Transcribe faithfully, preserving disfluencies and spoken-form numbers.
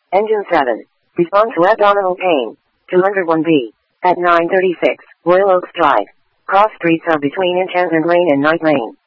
Engine seven. Respond to abdominal pain. two oh one B. At nine thirty-six, Royal Oaks Drive. Cross streets are between Enchant and Lane and Night Lane.